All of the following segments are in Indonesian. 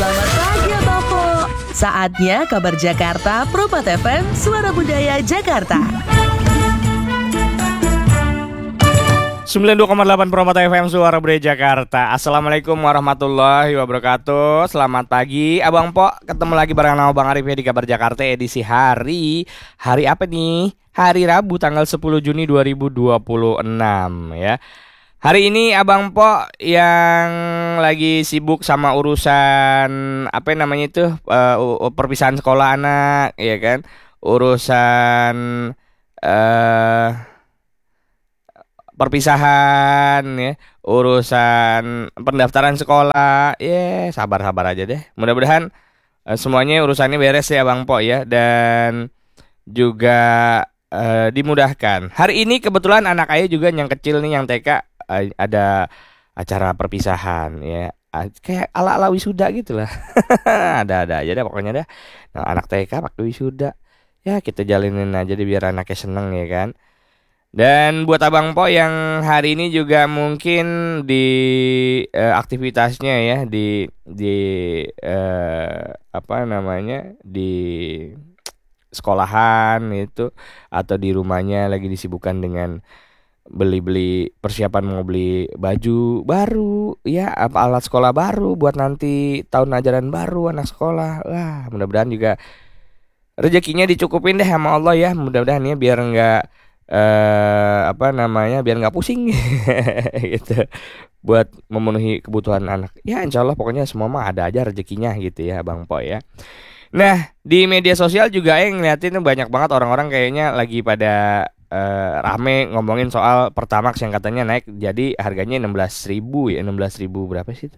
Selamat pagi Abang Po. Saatnya kabar Jakarta Propat FM, Suara Budaya Jakarta. 92,8 Propat FM, Suara Budaya Jakarta. Assalamualaikum warahmatullahi wabarakatuh. Selamat pagi Abang Po. Ketemu lagi bareng sama Bang Arif ya di Kabar Jakarta edisi hari apa nih? Hari Rabu tanggal 10 Juni 2026 ya. Hari ini Abang Po yang lagi sibuk sama urusan apa namanya itu perpisahan sekolah anak, ya kan? Urusan perpisahan ya, urusan pendaftaran sekolah. Sabar-sabar aja deh. Mudah-mudahan semuanya urusannya beres ya Bang Po ya, dan juga dimudahkan. Hari ini kebetulan anak ayah juga yang kecil nih, yang TK, ada acara perpisahan ya, kayak ala-ala wisuda gitu lah. Ada aja deh pokoknya dah. Nah, anak TK pakai wisuda ya, kita jalinin aja deh biar anaknya seneng ya kan. Dan buat Abang Po yang hari ini juga mungkin di aktivitasnya ya, di apa namanya, di sekolahan itu atau di rumahnya lagi disibukkan dengan beli persiapan, mau beli baju baru ya, apa alat sekolah baru buat nanti tahun ajaran baru anak sekolah. Wah, mudah-mudahan juga rezekinya dicukupin deh sama Allah ya, mudah-mudahan ya, biar nggak biar nggak pusing gitu, buat memenuhi kebutuhan anak ya. Insya Allah pokoknya semua mah ada aja rezekinya gitu ya Bang Po ya. Nah, di media sosial juga yang ngeliatin tuh banyak banget orang-orang kayaknya lagi pada rame ngomongin soal Pertamax yang katanya naik, jadi harganya 16.000 ya, 16.000 berapa sih itu?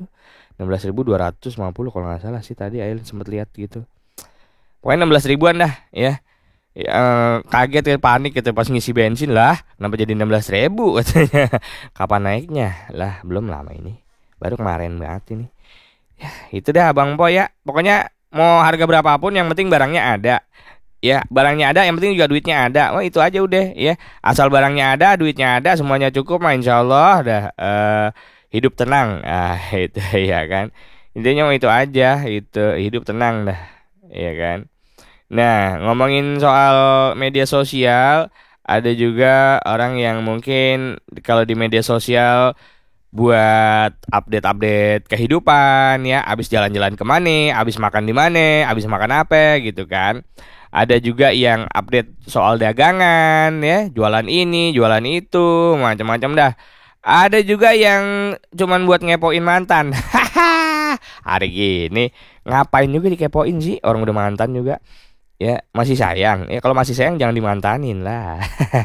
16.250 kalau nggak salah sih, tadi Ail sempat lihat gitu. Pokoknya 16 ribuan dah ya. Kaget ya, panik gitu pas ngisi bensin, lah kenapa jadi 16.000 katanya. Kapan naiknya? Lah belum lama ini, baru kemarin banget ini. Ya itu dah Bang Po ya. Pokoknya mau harga berapapun yang penting barangnya ada. Ya, barangnya ada, yang penting juga duitnya ada. Wah, itu aja udah ya. Asal barangnya ada, duitnya ada, semuanya cukup mah insya Allah dah hidup tenang. Itu ya kan. Intinya itu aja, itu hidup tenang dah. Ya kan. Nah, ngomongin soal media sosial, ada juga orang yang mungkin kalau di media sosial buat update-update kehidupan ya, abis jalan-jalan kemana, abis makan di mana, abis makan apa gitu kan. Ada juga yang update soal dagangan ya, jualan ini, jualan itu, macam-macam dah. Ada juga yang cuman buat ngepoin mantan. Hari gini ngapain juga dikepoin sih, orang udah mantan juga. Ya masih sayang ya, kalau masih sayang jangan dimantanin lah.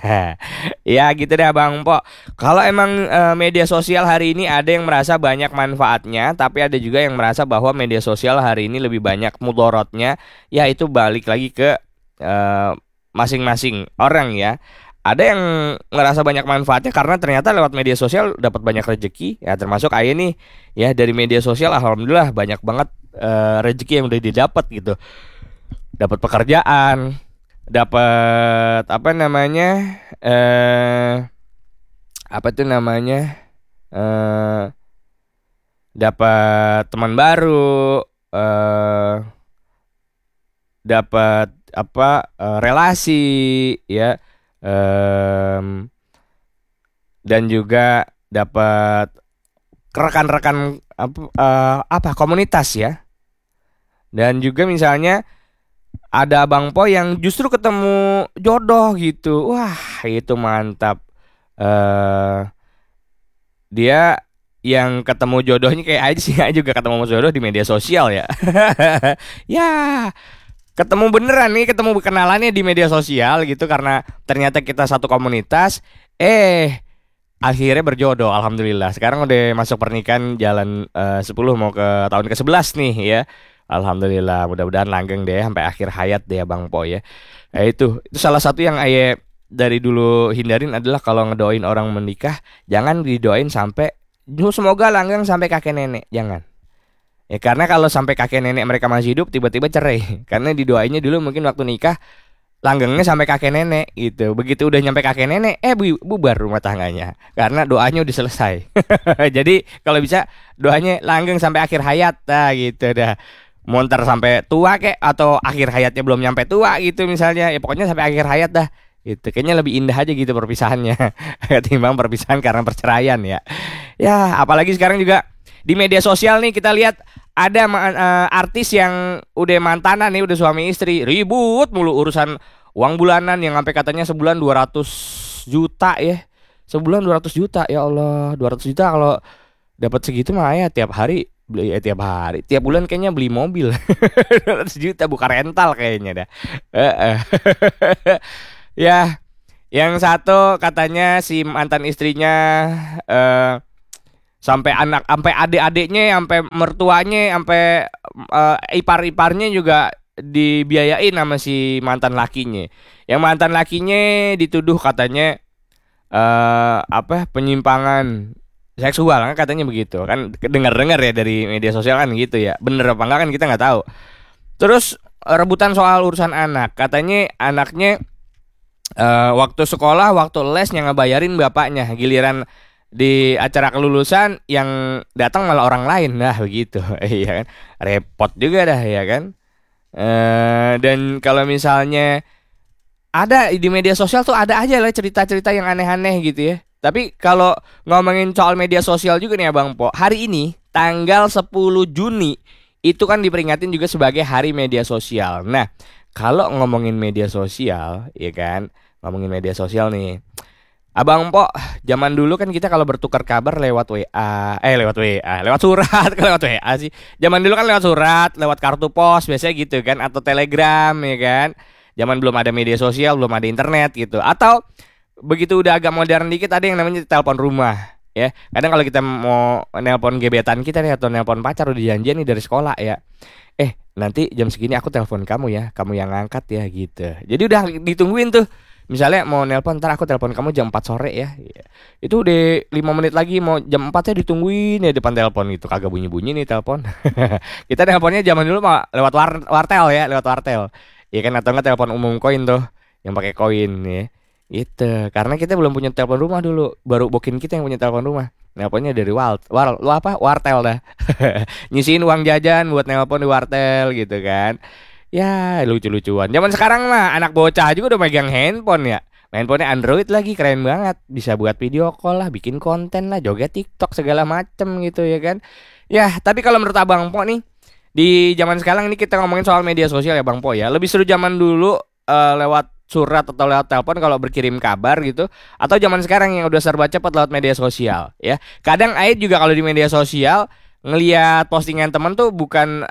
Ya gitu deh Bang Po. Kalau emang media sosial hari ini ada yang merasa banyak manfaatnya, tapi ada juga yang merasa bahwa media sosial hari ini lebih banyak mudorotnya. Ya itu balik lagi ke masing-masing orang ya. Ada yang ngerasa banyak manfaatnya karena ternyata lewat media sosial dapat banyak rezeki ya, termasuk Ayah nih ya, dari media sosial alhamdulillah banyak banget rezeki yang udah didapat gitu. Dapat pekerjaan, dapat apa namanya, dapat teman baru, dapat relasi ya, dan juga dapat rekan-rekan komunitas ya. Dan juga misalnya ada Bang Po yang justru ketemu jodoh gitu. Wah, itu mantap. Dia yang ketemu jodohnya kayak aja sih, aja juga ketemu jodoh di media sosial ya. Ya, ketemu beneran nih, ketemu kenalannya di media sosial gitu, karena ternyata kita satu komunitas. Akhirnya berjodoh, alhamdulillah. Sekarang udah masuk pernikahan jalan 10 mau ke tahun ke-11 nih ya. Alhamdulillah, mudah-mudahan langgeng deh sampai akhir hayat deh Bang Po ya. Itu salah satu yang Aye dari dulu hindarin adalah kalau ngedoain orang menikah, jangan didoain sampai semoga langgeng sampai kakek nenek, jangan. Ya karena kalau sampai kakek nenek mereka masih hidup tiba-tiba cerai, karena didoainnya dulu mungkin waktu nikah langgengnya sampai kakek nenek gitu. Begitu udah nyampe kakek nenek, bubar rumah tangganya karena doanya udah selesai. Jadi kalau bisa doanya langgeng sampai akhir hayat, dah gitu dah. Monter sampai tua kek atau akhir hayatnya belum nyampe tua gitu misalnya, ya pokoknya sampai akhir hayat dah. Itu kayaknya lebih indah aja gitu perpisahannya ketimbang perpisahan karena perceraian ya. Ya, apalagi sekarang juga di media sosial nih kita lihat ada artis yang udah mantanan nih, udah suami istri, ribut mulu urusan uang bulanan yang sampai katanya sebulan 200 juta ya. Sebulan 200 juta, ya Allah, 200 juta kalau dapat segitu mah ya tiap hari beli, tiap bulan kayaknya beli mobil. 200 juta bukan rental kayaknya dah. Ya, yang satu katanya si mantan istrinya sampai adik-adiknya, sampai mertuanya, sampai ipar-iparnya juga dibiayain sama si mantan lakinya. Yang mantan lakinya dituduh katanya penyimpangan seksual kan, katanya begitu kan, dengar-dengar ya dari media sosial kan gitu ya. Bener apa enggak kan kita nggak tahu. Terus rebutan soal urusan anak, katanya anaknya waktu sekolah, waktu les yang ngebayarin bapaknya, giliran di acara kelulusan yang datang malah orang lain, nah begitu. Iya kan, repot juga dah ya kan. Dan kalau misalnya ada di media sosial tuh ada aja lah cerita-cerita yang aneh-aneh gitu ya. Tapi kalau ngomongin soal media sosial juga nih Abang Po, hari ini tanggal 10 Juni itu kan diperingatin juga sebagai Hari Media Sosial. Nah, kalau ngomongin media sosial, ya kan, ngomongin media sosial nih, Abang Po, zaman dulu kan kita kalau bertukar kabar lewat lewat surat, lewat WA sih. Zaman dulu kan lewat surat, lewat kartu pos biasanya gitu kan, atau telegram ya kan. Zaman belum ada media sosial, belum ada internet gitu. Atau begitu udah agak modern dikit ada yang namanya telepon rumah ya. Kadang kalau kita mau nelpon gebetan kita nih atau nelpon pacar udah janjian nih dari sekolah ya. Nanti jam segini aku telepon kamu ya, kamu yang ngangkat ya gitu. Jadi udah ditungguin tuh. Misalnya mau nelpon, ntar aku telepon kamu jam 4 sore ya. Itu udah 5 menit lagi mau jam 4 ya ditungguin ya depan telepon gitu. Kagak bunyi-bunyi nih telepon. Kita nelponnya zaman dulu mah lewat wartel ya, lewat wartel. Iya kan, atau enggak telepon umum koin tuh yang pakai koin ya. Itu karena kita belum punya telepon rumah dulu, baru bokin kita yang punya telepon rumah. Nelponnya dari wartel dah. Nyisiin uang jajan buat nelpon di wartel gitu kan. Ya lucu-lucuan. Zaman sekarang mah anak bocah juga udah megang handphone ya. Handphonenya Android lagi, keren banget. Bisa buat video call lah, bikin konten lah, joget TikTok segala macem gitu ya kan. Ya tapi kalau menurut Abang Po nih, di zaman sekarang ini kita ngomongin soal media sosial ya Bang Po ya. Lebih seru zaman dulu lewat surat atau lewat telepon kalau berkirim kabar gitu, atau zaman sekarang yang udah serba cepat lewat media sosial ya. Kadang Ait juga kalau di media sosial ngelihat postingan temen tuh bukan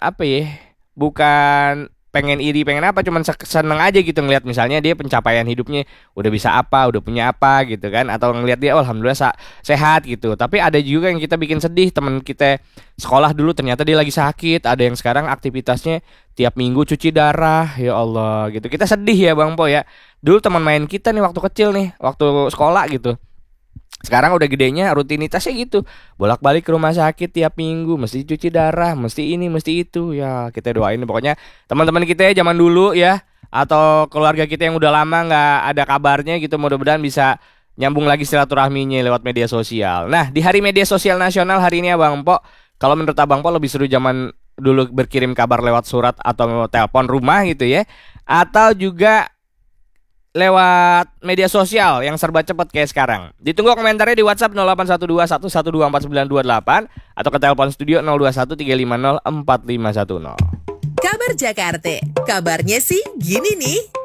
bukan pengen iri pengen apa, cuman seneng aja gitu ngelihat misalnya dia pencapaian hidupnya udah bisa apa, udah punya apa gitu kan, atau ngelihat dia alhamdulillah sehat gitu. Tapi ada juga yang kita bikin sedih, teman kita sekolah dulu ternyata dia lagi sakit, ada yang sekarang aktivitasnya tiap minggu cuci darah, ya Allah gitu. Kita sedih ya Bang Po ya. Dulu teman main kita nih waktu kecil nih, waktu sekolah gitu, sekarang udah gedenya rutinitasnya gitu, bolak-balik ke rumah sakit tiap minggu, mesti cuci darah, mesti ini, mesti itu. Ya kita doain pokoknya teman-teman kita ya zaman dulu ya, atau keluarga kita yang udah lama nggak ada kabarnya gitu, mudah-mudahan bisa nyambung lagi silaturahminya lewat media sosial. Nah di Hari Media Sosial Nasional hari ini Abang Po, kalau menurut Abang Po lebih seru zaman dulu berkirim kabar lewat surat atau telepon rumah gitu ya, atau juga lewat media sosial yang serba cepat kayak sekarang? Ditunggu komentarnya di WhatsApp 081211124928 atau ke telepon studio 0213504510. Kabar Jakarta, kabarnya sih gini nih.